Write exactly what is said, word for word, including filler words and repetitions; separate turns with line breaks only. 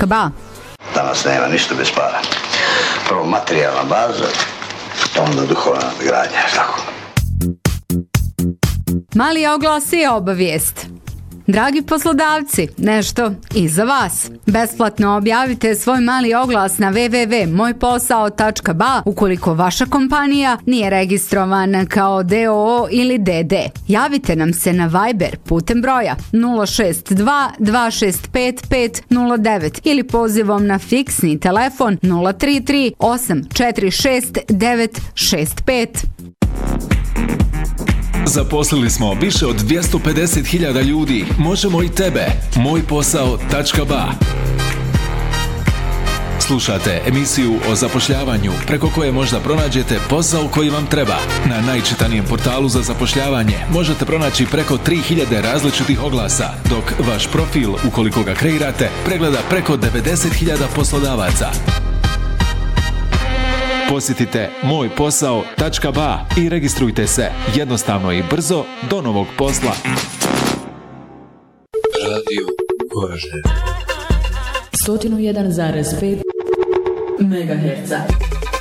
tačka ba.
Danas nema ništa bez para. Prvo materijalna baza, onda duhovna gradnja, tako.
Mali oglas je obavijest. Dragi poslodavci, nešto i za vas. Besplatno objavite svoj mali oglas na w w w tačka moj posao tačka ba ukoliko vaša kompanija nije registrovana kao d o o ili d d. Javite nam se na Viber putem broja nula šest dva dva šest pet pet nula devet ili pozivom na fiksni telefon nula tri tri osam četiri šest devet šest pet.
Zaposlili smo više od dvjesto pedeset hiljada ljudi. Možemo i tebe. moj posao tačka ba. Slušate emisiju o zapošljavanju preko koje možda pronađete posao koji vam treba. Na najčitanijem portalu za zapošljavanje možete pronaći preko tri hiljade različitih oglasa, dok vaš profil, ukoliko ga kreirate, pregleda preko devedeset hiljada poslodavaca. Posjetite moj posao tačka ba i registrujte se jednostavno i brzo do novog posla.
Radio Goražde
sto jedan zarez pet megaherca.